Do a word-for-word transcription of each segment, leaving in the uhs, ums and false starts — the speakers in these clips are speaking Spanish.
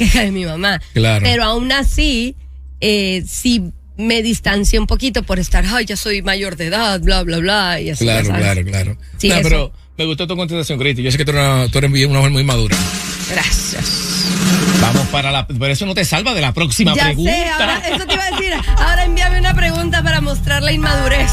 queja de mi mamá. Claro. Pero aún así, eh, sí me distancié un poquito por estar, ay, ya soy mayor de edad, bla, bla, bla. Y así, claro, claro, claro. Sí, no, eso. pero me gustó tu contestación, Cristi. Yo sé que tú eres una, tú eres una mujer muy madura. Gracias. Vamos para la... Pero eso no te salva de la próxima ya pregunta. Sé, ahora, eso te iba a decir. Ahora envíame una pregunta para mostrar la inmadurez.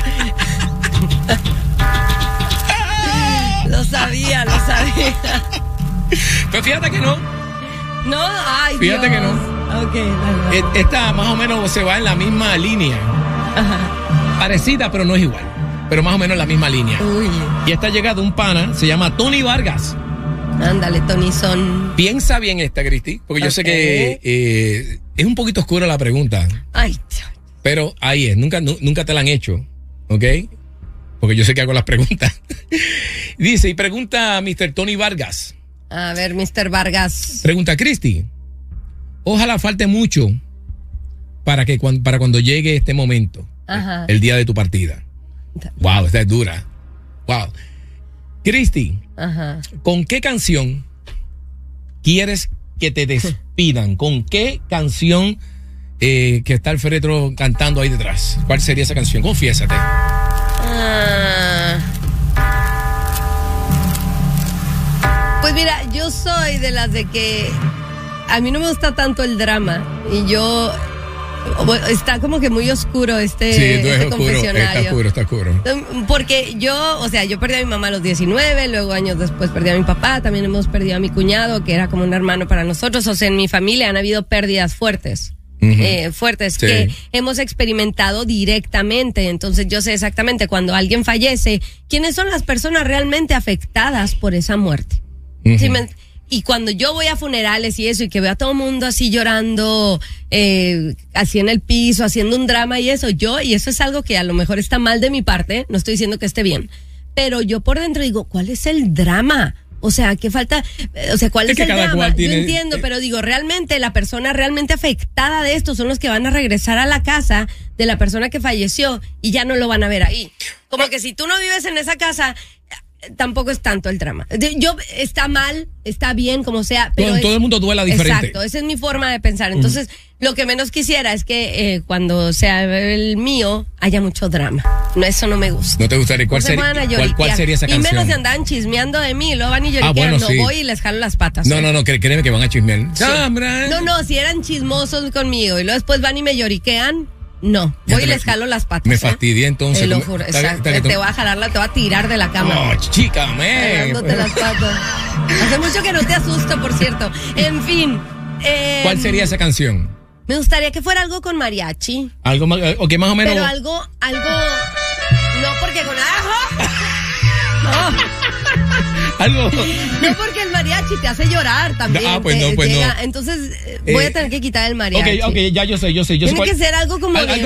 Lo sabía, lo sabía. Pero fíjate que no. No, ay, Fíjate Dios. que no. Ok, dale, dale. Esta más o menos se va en la misma línea. Ajá. Parecida, pero no es igual. Pero más o menos en la misma línea. Uy. Y esta llega de un pana, se llama Tony Vargas. Ándale, Tony Son. Piensa bien esta, Cristi, porque yo Ok. sé que eh, es un poquito oscura la pregunta. Ay, Dios. Pero ahí es, nunca, nu- nunca te la han hecho, ¿ok? Porque yo sé que hago las preguntas. Dice, y pregunta a mister Tony Vargas. A ver, mister Vargas. Pregunta, Cristi, ojalá falte mucho para que cuan- para cuando llegue este momento, Ajá. el día de tu partida. Wow, esta es dura. Wow. Cristi, Ajá. ¿con qué canción quieres que te despidan? ¿Con qué canción eh, que está el féretro cantando ahí detrás? ¿Cuál sería esa canción? Confiésate. Ah. Pues mira, yo soy de las de que a mí no me gusta tanto el drama y yo está como que muy oscuro este, Sí, tú este es oscuro, confesionario. está oscuro, está oscuro. Porque yo, o sea, yo perdí a mi mamá a los diecinueve, luego años después perdí a mi papá, también hemos perdido a mi cuñado, que era como un hermano para nosotros. O sea, en mi familia han habido pérdidas fuertes. Ujú. eh, fuertes Sí. que hemos experimentado directamente. Entonces yo sé exactamente cuando alguien fallece, quiénes son las personas realmente afectadas por esa muerte. Ujú. Sí, me- y cuando yo voy a funerales y eso, y que veo a todo el mundo así llorando, eh, así en el piso, haciendo un drama y eso, yo, y eso es algo que a lo mejor está mal de mi parte, no estoy diciendo que esté bien, pero yo por dentro digo, ¿cuál es el drama? O sea, ¿qué falta? Eh, O sea, ¿cuál Es es, que el cada drama? cual tiene- Yo entiendo, pero digo, realmente la persona realmente afectada de esto son los que van a regresar a la casa de la persona que falleció y ya no lo van a ver ahí. Como que si tú no vives en esa casa, tampoco es tanto el drama. Yo, está mal, está bien, como sea, pero todo, es- todo el mundo duela diferente. Exacto, esa es mi forma de pensar. Entonces, lo que menos quisiera es que eh, cuando sea el mío haya mucho drama. No, eso no me gusta. ¿No te gustaría? ¿Cuál, No se ser- van a cuál, lloriquear. cuál sería esa y canción? menos se andaban chismeando de mí, luego van y lloriquean. Ah, bueno, no sí. voy y les jalo las patas. No, no, no, cre- créeme que van a chismear. Sí. No, no, si eran chismosos conmigo y luego después van y me lloriquean, no. Ya Voy y te me- les jalo las patas. Me ¿eh? fastidié entonces. Te lo Tú me- juro, está bien, exacto. está bien, Te tú- voy a jalarla, te voy a tirar de la cama. No, chica, man. Jalándote las patas. Hace mucho que no te asusto, por cierto. En fin. eh, ¿Cuál sería esa canción? Me gustaría que fuera algo con mariachi. Algo más, eh, ok, más o menos. Pero algo, algo. No porque con ajo. No. Algo. No porque el mariachi te hace llorar también. Ah, pues te no, pues llega. no. Entonces eh, voy Eh, a tener que quitar el Ok, mariachi. ok, ya yo sé, yo sé. Yo sé Tiene cuál- que ser algo como Al- de